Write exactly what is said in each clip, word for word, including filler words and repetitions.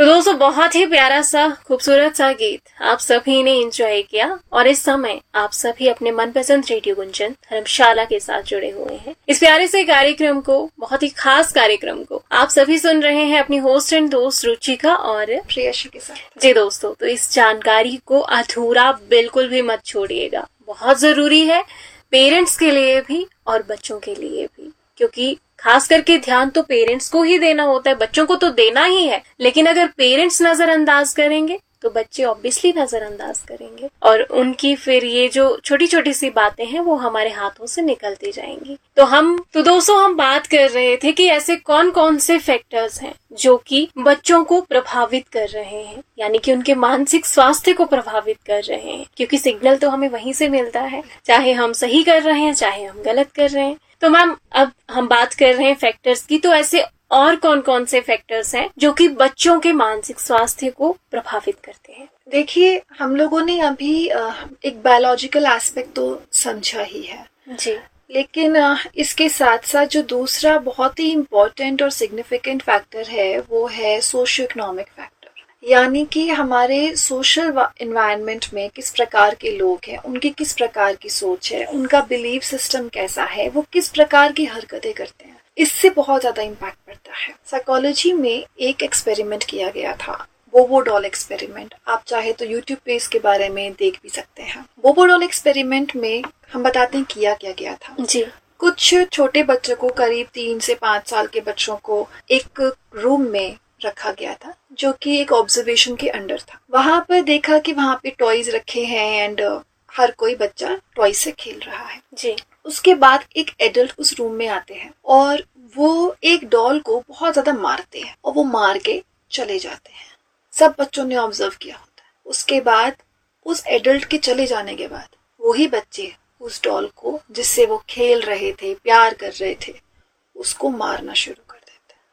दोस्तों बहुत ही प्यारा सा खूबसूरत सा गीत आप सभी ने एंजॉय किया और इस समय आप सभी अपने मनपसंद रेडियो गुंजन धर्मशाला के साथ जुड़े हुए हैं। इस प्यारे से कार्यक्रम को, बहुत ही खास कार्यक्रम को आप सभी सुन रहे हैं अपनी होस्ट एंड दोस्त रुचिका और प्रियशी के साथ। जी दोस्तों, तो इस जानकारी को अधूरा बिल्कुल भी मत छोड़िएगा, बहुत जरूरी है पेरेंट्स के लिए भी और बच्चों के लिए भी, क्योंकि खास करके ध्यान तो पेरेंट्स को ही देना होता है, बच्चों को तो देना ही है, लेकिन अगर पेरेंट्स नजरअंदाज करेंगे तो बच्चे ऑब्वियसली नजरअंदाज करेंगे और उनकी फिर ये जो छोटी छोटी सी बातें हैं वो हमारे हाथों से निकलती जाएंगी। तो हम तो दोस्तों हम बात कर रहे थे कि ऐसे कौन कौन से फैक्टर्स हैं जो कि बच्चों को प्रभावित कर रहे हैं, यानी कि उनके मानसिक स्वास्थ्य को प्रभावित कर रहे हैं, क्योंकि सिग्नल तो हमें वहीं से मिलता है, चाहे हम सही कर रहे हैं चाहे हम गलत कर रहे हैं। तो मैम अब हम बात कर रहे हैं फैक्टर्स की, तो ऐसे और कौन कौन से फैक्टर्स हैं जो कि बच्चों के मानसिक स्वास्थ्य को प्रभावित करते हैं? देखिए, हम लोगों ने अभी एक बायोलॉजिकल एस्पेक्ट तो समझा ही है जी, लेकिन इसके साथ साथ जो दूसरा बहुत ही इम्पोर्टेंट और सिग्निफिकेंट फैक्टर है वो है सोशियो इकोनॉमिक फैक्टर, यानी कि हमारे सोशल एनवायरनमेंट में किस प्रकार के लोग हैं, उनकी किस प्रकार की सोच है, उनका बिलीफ सिस्टम कैसा है, वो किस प्रकार की हरकतें करते हैं, इससे बहुत ज्यादा इम्पैक्ट पड़ता है। साइकोलॉजी में एक एक्सपेरिमेंट किया गया था, बोबो डॉल एक्सपेरिमेंट। आप चाहे तो यूट्यूब पे इसके बारे में देख भी सकते हैं। बोबो डॉल एक्सपेरिमेंट में हम बताते हैं किया क्या गया था जी। कुछ छोटे बच्चों को, करीब तीन से पांच साल के बच्चों को एक रूम में रखा गया था जो कि एक ऑब्जर्वेशन के अंडर था। वहां पर देखा कि वहां पे टॉयज रखे हैं एंड हर कोई बच्चा टॉय से खेल रहा है जी। उसके बाद एक एडल्ट उस रूम में आते हैं और वो एक डॉल को बहुत ज्यादा मारते हैं और वो मार के चले जाते हैं। सब बच्चों ने ऑब्जर्व किया होता है। उसके बाद उस एडल्ट के चले जाने के बाद वही बच्चे उस डॉल को, जिससे वो खेल रहे थे, प्यार कर रहे थे, उसको मारना शुरू कर देते हैं।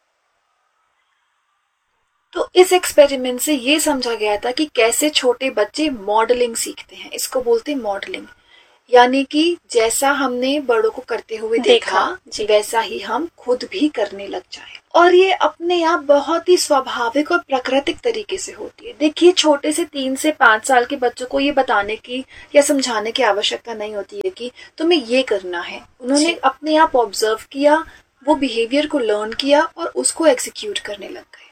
तो इस एक्सपेरिमेंट से ये समझा गया था कि कैसे छोटे बच्चे मॉडलिंग सीखते हैं। इसको बोलते हैं मॉडलिंग, यानी कि जैसा हमने बड़ों को करते हुए देखा, देखा वैसा ही हम खुद भी करने लग जाएं। और ये अपने आप बहुत ही स्वाभाविक और प्राकृतिक तरीके से होती है। देखिए, छोटे से तीन से पांच साल के बच्चों को ये बताने की या समझाने की आवश्यकता नहीं होती है कि तुम्हें ये करना है। उन्होंने अपने आप ऑब्जर्व किया, वो बिहेवियर को लर्न किया और उसको एग्जीक्यूट करने लग गए।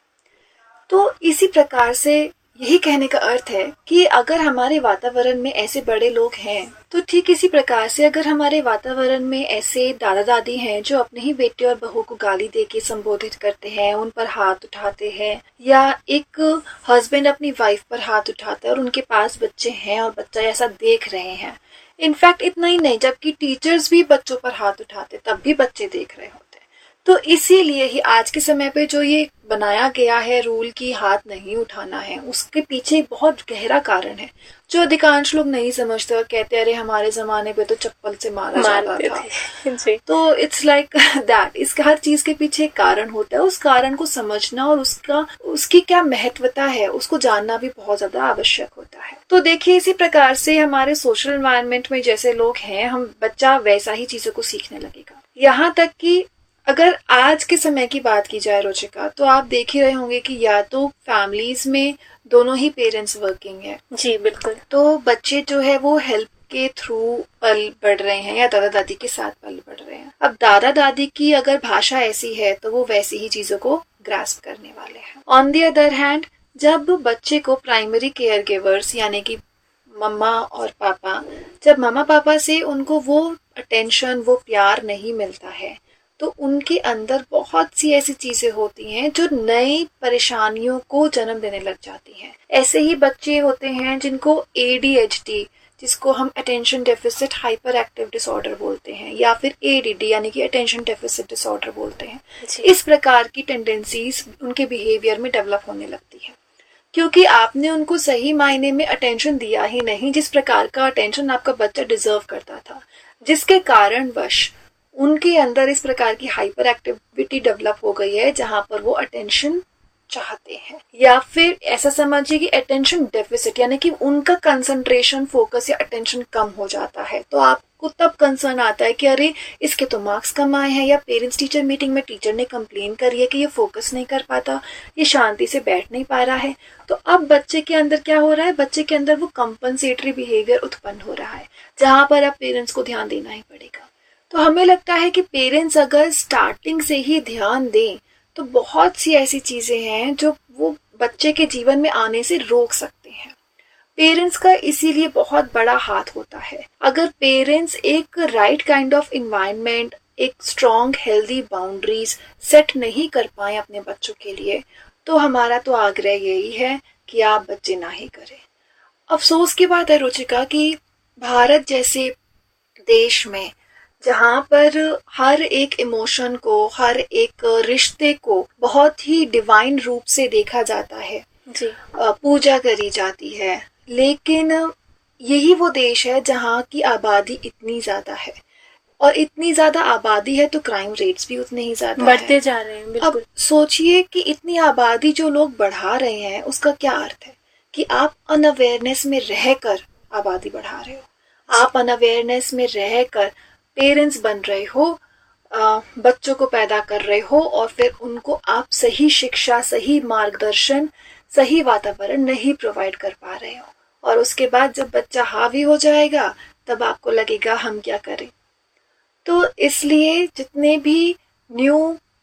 तो इसी प्रकार से यही कहने का अर्थ है कि अगर हमारे वातावरण में ऐसे बड़े लोग हैं तो ठीक इसी प्रकार से अगर हमारे वातावरण में ऐसे दादा दादी हैं जो अपने ही बेटे और बहू को गाली दे के संबोधित करते हैं, उन पर हाथ उठाते हैं, या एक हस्बैंड अपनी वाइफ पर हाथ उठाता है और उनके पास बच्चे हैं और बच्चा ऐसा देख रहे हैं। इनफैक्ट इतना ही नहीं, जबकि टीचर्स भी बच्चों पर हाथ उठाते तब भी बच्चे देख रहे होते। तो इसीलिए ही आज के समय पे जो ये बनाया गया है रूल की हाथ नहीं उठाना है, उसके पीछे एक बहुत गहरा कारण है जो अधिकांश लोग नहीं समझते और कहते हैं अरे हमारे जमाने पे तो चप्पल से मारा जाता था। जी। तो इट्स लाइक दैट, इसका हर चीज के पीछे एक कारण होता है। उस कारण को समझना और उसका उसकी क्या महत्वता है उसको जानना भी बहुत ज्यादा आवश्यक होता है। तो देखिए, इसी प्रकार से हमारे सोशल एनवायरनमेंट में जैसे लोग हैं, हम बच्चा वैसा ही चीजों को सीखने लगेगा। यहाँ तक कि अगर आज के समय की बात की जाए रुचिका, तो आप देख ही रहे होंगे कि या तो फैमिलीज में दोनों ही पेरेंट्स वर्किंग है। जी बिल्कुल। तो बच्चे जो है वो हेल्प के थ्रू पल बढ़ रहे हैं या दादा दादी के साथ पल बढ़ रहे हैं। अब दादा दादी की अगर भाषा ऐसी है तो वो वैसी ही चीजों को ग्रास्प करने वाले हैं। ऑन द अदर हैंड, जब बच्चे को प्राइमरी केयर गिवर्स यानी कि मम्मा और पापा, जब मम्मा पापा से उनको वो अटेंशन, वो प्यार नहीं मिलता है, तो उनके अंदर बहुत सी ऐसी चीजें होती हैं जो नई परेशानियों को जन्म देने लग जाती हैं। ऐसे ही बच्चे होते हैं जिनको ए डी एच डी, जिसको हम attention deficit hyper active disorder बोलते हैं, या फिर ए डी डी यानी कि अटेंशन डेफिसिट डिसऑर्डर बोलते हैं। इस प्रकार की टेंडेंसीज उनके बिहेवियर में डेवलप होने लगती है, क्योंकि आपने उनको सही मायने में अटेंशन दिया ही नहीं, जिस प्रकार का अटेंशन आपका बच्चा डिजर्व करता था, जिसके कारणवश उनके अंदर इस प्रकार की हाइपर एक्टिविटी डेवलप हो गई है जहां पर वो अटेंशन चाहते हैं, या फिर ऐसा समझिए कि अटेंशन डेफिसिट यानी कि उनका कंसंट्रेशन, फोकस या अटेंशन कम हो जाता है। तो आपको आपको तब कंसर्न आता है कि अरे इसके तो मार्क्स कम आए हैं, या पेरेंट्स टीचर मीटिंग में टीचर ने कंप्लेन करी है कि ये फोकस नहीं कर पाता, ये शांति से बैठ नहीं पा रहा है। तो अब बच्चे के अंदर क्या हो रहा है, बच्चे के अंदर वो कंपनसेटरी बिहेवियर उत्पन्न हो रहा है, जहां पर अब पेरेंट्स को ध्यान देना ही पड़ेगा। तो हमें लगता है कि पेरेंट्स अगर स्टार्टिंग से ही ध्यान दें तो बहुत सी ऐसी चीजें हैं जो वो बच्चे के जीवन में आने से रोक सकते हैं। पेरेंट्स का इसीलिए बहुत बड़ा हाथ होता है। अगर पेरेंट्स एक राइट काइंड ऑफ इन्वायरमेंट, एक स्ट्रॉन्ग हेल्दी बाउंड्रीज सेट नहीं कर पाए अपने बच्चों के लिए, तो हमारा तो आग्रह यही है कि आप बच्चे ना ही करें। अफसोस की बात है रुचिका कि भारत जैसे देश में, जहाँ पर हर एक इमोशन को, हर एक रिश्ते को बहुत ही डिवाइन रूप से देखा जाता है जी, पूजा करी जाती है, लेकिन यही वो देश है जहाँ की आबादी इतनी ज्यादा है, और इतनी ज्यादा आबादी है तो क्राइम रेट्स भी उतने ही ज्यादा बढ़ते जा रहे हैं। बिल्कुल। अब सोचिए कि इतनी आबादी जो लोग बढ़ा रहे हैं उसका क्या अर्थ है कि आप अनअवेयरनेस में रहकर आबादी बढ़ा रहे हो, आप अनअवेयरनेस में रहकर पेरेंट्स बन रहे हो, आ, बच्चों को पैदा कर रहे हो, और फिर उनको आप सही शिक्षा, सही मार्गदर्शन, सही वातावरण नहीं प्रोवाइड कर पा रहे हो, और उसके बाद जब बच्चा हावी हो जाएगा तब आपको लगेगा हम क्या करें। तो इसलिए जितने भी न्यू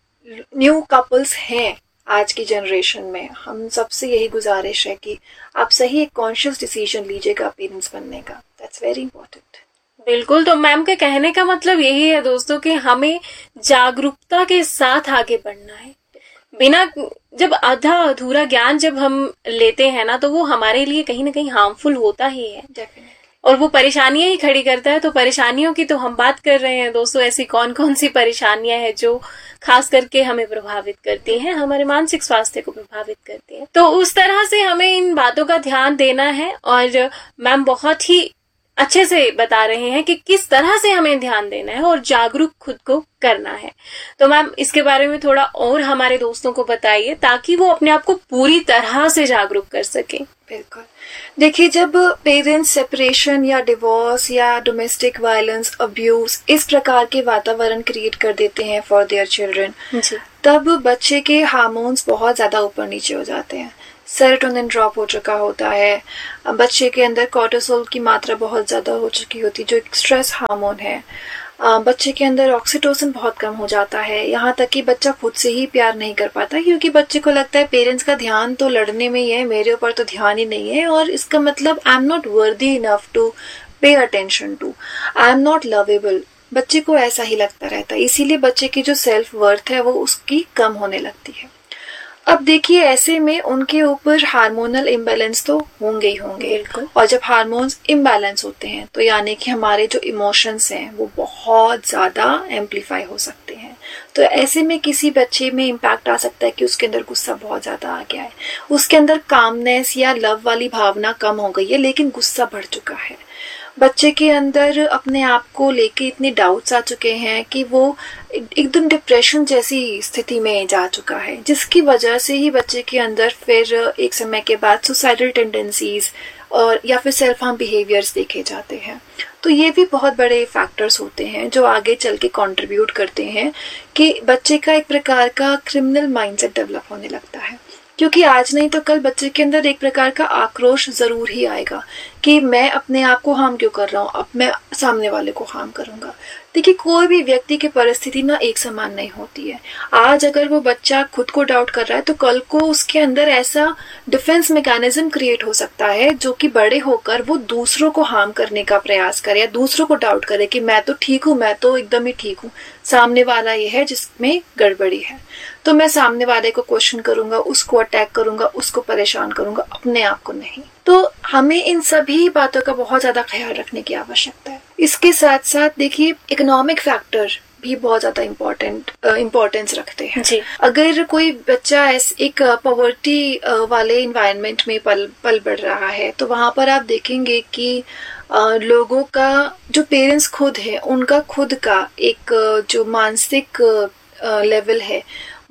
न्यू कपल्स हैं आज की जनरेशन में, हम सबसे यही गुजारिश है कि आप सही एक कॉन्शियस डिसीजन लीजिएगा पेरेंट्स बनने का। That's very important. बिल्कुल। तो मैम के कहने का मतलब यही है दोस्तों कि हमें जागरूकता के साथ आगे बढ़ना है। बिना, जब आधा अधूरा ज्ञान जब हम लेते हैं ना, तो वो हमारे लिए कहीं ना कहीं हार्मफुल होता ही है। डेफिनेटली। और वो परेशानियां ही खड़ी करता है। तो परेशानियों की तो हम बात कर रहे हैं दोस्तों, ऐसी कौन कौन सी परेशानियां हैं जो खास करके हमें प्रभावित करती हैं, हमारे मानसिक स्वास्थ्य को प्रभावित करती हैं। तो उस तरह से हमें इन बातों का ध्यान देना है, और मैम बहुत ही अच्छे से बता रहे हैं कि किस तरह से हमें ध्यान देना है और जागरूक खुद को करना है। तो मैम इसके बारे में थोड़ा और हमारे दोस्तों को बताइए ताकि वो अपने आप को पूरी तरह से जागरूक कर सके। बिल्कुल। देखिए, जब पेरेंट्स सेपरेशन या डिवोर्स या डोमेस्टिक वायलेंस, अब्यूज, इस प्रकार के वातावरण क्रिएट कर देते हैं फॉर देयर चिल्ड्रन, तब बच्चे के हार्मोन्स बहुत ज्यादा ऊपर नीचे हो जाते हैं। सेरोटोनिन ड्रॉप हो चुका होता है, बच्चे के अंदर कोर्टिसोल की मात्रा बहुत ज्यादा हो चुकी होती है जो एक स्ट्रेस हार्मोन है। बच्चे के अंदर ऑक्सीटोसिन बहुत कम हो जाता है, यहाँ तक कि बच्चा खुद से ही प्यार नहीं कर पाता, क्योंकि बच्चे को लगता है पेरेंट्स का ध्यान तो लड़ने में ही है, मेरे ऊपर तो ध्यान ही नहीं है, और इसका मतलब I am not worthy enough to pay attention to, I am not lovable. बच्चे को ऐसा ही लगता रहता है, इसीलिए बच्चे की जो सेल्फ वर्थ है वो उसकी कम होने लगती है। अब देखिए, ऐसे में उनके ऊपर हार्मोनल इम्बैलेंस तो होंगे ही होंगे, और जब हार्मोन्स इम्बैलेंस होते हैं तो यानी कि हमारे जो इमोशंस हैं वो बहुत ज्यादा एम्पलीफाई हो सकते हैं। तो ऐसे में किसी बच्चे में इम्पैक्ट आ सकता है कि उसके अंदर गुस्सा बहुत ज्यादा आ गया है, उसके अंदर कामनेस या लव वाली भावना कम हो गई है, लेकिन गुस्सा बढ़ चुका है। बच्चे के अंदर अपने आप को लेके इतने डाउट्स आ चुके हैं कि वो एकदम डिप्रेशन जैसी स्थिति में जा चुका है, जिसकी वजह से ही बच्चे के अंदर फिर एक समय के बाद सुसाइडल टेंडेंसीज और या फिर सेल्फ हार्म बिहेवियर्स देखे जाते हैं। तो ये भी बहुत बड़े फैक्टर्स होते हैं जो आगे चल के कंट्रीब्यूट करते हैं कि बच्चे का एक प्रकार का क्रिमिनल माइंडसेट डेवलप होने लगता है, क्योंकि आज नहीं तो कल बच्चे के अंदर एक प्रकार का आक्रोश जरूर ही आएगा कि मैं अपने आप को हार्म क्यों कर रहा हूँ, अब मैं सामने वाले को हार्म करूंगा। देखिए, कोई भी व्यक्ति की परिस्थिति ना एक समान नहीं होती है। आज अगर वो बच्चा खुद को डाउट कर रहा है तो कल को उसके अंदर ऐसा डिफेंस मैकेनिज्म क्रिएट हो सकता है जो कि बड़े होकर वो दूसरों को हार्म करने का प्रयास करे या दूसरों को डाउट करे कि मैं तो ठीक हूँ, मैं तो एकदम ही ठीक हूँ, सामने वाला ये है जिसमें गड़बड़ी है। तो मैं सामने वाले को क्वेश्चन करूंगा, उसको अटैक करूंगा, उसको परेशान करूंगा, अपने आप को नहीं। तो हमें इन सभी बातों का बहुत ज्यादा ख्याल रखने की आवश्यकता है। इसके साथ साथ देखिए, इकोनॉमिक फैक्टर भी बहुत ज्यादा इम्पोर्टेंट इम्पोर्टेंस रखते हैं जी। अगर कोई बच्चा एक पॉवर्टी वाले इन्वायरमेंट में पल पल बढ़ रहा है तो वहां पर आप देखेंगे कि Uh, लोगों का जो पेरेंट्स खुद है उनका खुद का एक uh, जो मानसिक लेवल uh, है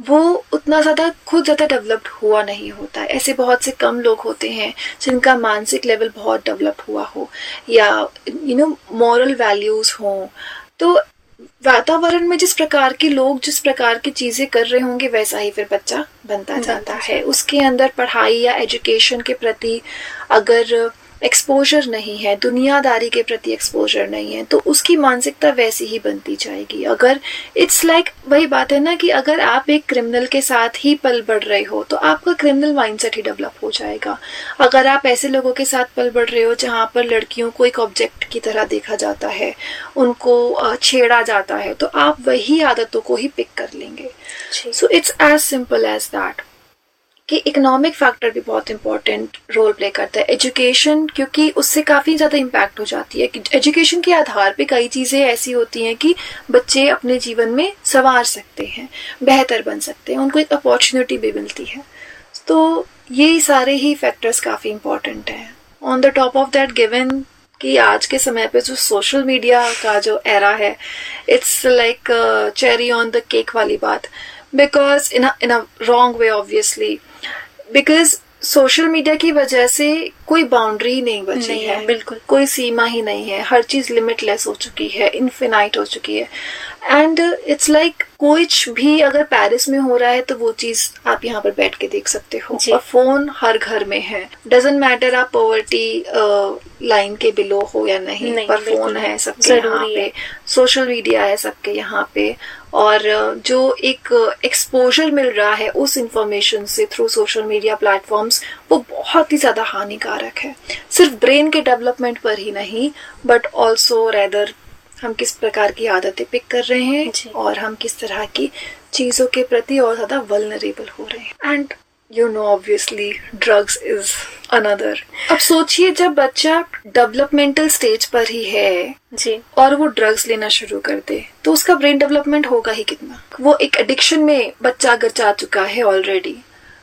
वो उतना ज्यादा खुद ज्यादा डेवलप्ड हुआ नहीं होता है। ऐसे बहुत से कम लोग होते हैं जिनका मानसिक लेवल बहुत डेवलप्ड हुआ हो या यू नो मॉरल वैल्यूज हो। तो वातावरण में जिस प्रकार के लोग जिस प्रकार की चीजें कर रहे होंगे वैसा ही फिर बच्चा बनता जाता है। उसके अंदर पढ़ाई या एजुकेशन के प्रति अगर एक्सपोजर नहीं है, दुनियादारी के प्रति एक्सपोजर नहीं है, तो उसकी मानसिकता वैसी ही बनती जाएगी। अगर इट्स लाइक like, वही बात है ना कि अगर आप एक क्रिमिनल के साथ ही पल बढ़ रहे हो तो आपका क्रिमिनल माइंडसेट ही डेवलप हो जाएगा। अगर आप ऐसे लोगों के साथ पल बढ़ रहे हो जहां पर लड़कियों को एक ऑब्जेक्ट की तरह देखा जाता है, उनको छेड़ा जाता है, तो आप वही आदतों को ही पिक कर लेंगे। So it's as simple as that कि इकोनॉमिक फैक्टर भी बहुत इंपॉर्टेंट रोल प्ले करता है। एजुकेशन, क्योंकि उससे काफी ज्यादा इम्पैक्ट हो जाती है कि एजुकेशन के आधार पे कई चीजें ऐसी होती हैं कि बच्चे अपने जीवन में संवार सकते हैं, बेहतर बन सकते हैं, उनको एक अपॉर्चुनिटी भी मिलती है। तो ये सारे ही फैक्टर्स काफी इंपॉर्टेंट हैं। On the top of that, given कि आज के समय पे जो सोशल मीडिया का जो एरा है, it's like cherry on the cake वाली बात, because in in a wrong way obviously, because social media की वजह से कोई बाउंड्री नहीं बची नहीं है, बिल्कुल कोई सीमा ही नहीं है, हर चीज लिमिटलेस हो चुकी है, इनफिनाइट हो चुकी है। एंड इट्स लाइक कुछ भी अगर पेरिस में हो रहा है तो वो चीज आप यहाँ पर बैठ के देख सकते हो, और फोन हर घर में है। डजेंट मैटर आप पॉवर्टी लाइन के बिलो हो या नहीं, नहीं पर फोन है सबके यहाँ पे, सोशल मीडिया है सबके यहाँ पे, और जो एक एक्सपोजर मिल रहा है उस इंफॉर्मेशन से थ्रू सोशल मीडिया प्लेटफॉर्म्स, वो बहुत ही ज्यादा हानिकारक है। सिर्फ ब्रेन के डेवलपमेंट पर ही नहीं, बट ऑल्सो रेदर हम किस प्रकार की आदतें पिक कर रहे हैं और हम किस तरह की चीजों के प्रति और ज्यादा वल्नरेबल हो रहे हैं। And you know obviously drugs is another. अब सोचिए, जब बच्चा डेवलपमेंटल स्टेज पर ही है जी और वो ड्रग्स लेना शुरू कर दे तो उसका ब्रेन डेवलपमेंट होगा ही कितना। वो एक एडिक्शन में बच्चा अगर जा चुका है ऑलरेडी,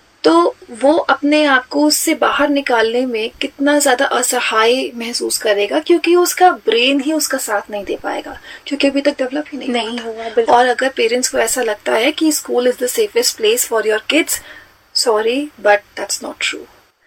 तो वो अपने आप को उससे बाहर निकालने में कितना ज्यादा असहाय महसूस करेगा, क्योंकि उसका ब्रेन ही उसका साथ नहीं दे पाएगा, क्योंकि अभी तक डेवलप ही नहीं, नहीं हुआ। और अगर पेरेंट्स को ऐसा लगता है कि school is the safest place for your kids, sorry but that's not true.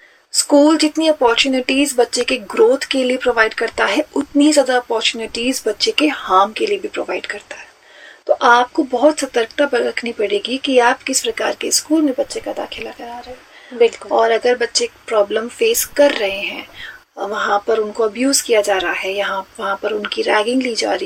School जितनी अपॉर्चुनिटीज बच्चे के ग्रोथ के लिए प्रोवाइड करता है, उतनी ज्यादा अपॉर्चुनिटीज बच्चे के हार्म के लिए भी प्रोवाइड करता है। तो आपको बहुत सतर्कता रखनी पड़ेगी कि आप किस प्रकार के स्कूल में बच्चे का दाखिला करा रहे हैं। बिल्कुल। और अगर बच्चे प्रॉब्लम फेस कर रहे हैं, वहां पर उनको अब्यूज किया जा रहा है, यहाँ वहां पर उनकी रैगिंग ली जा रही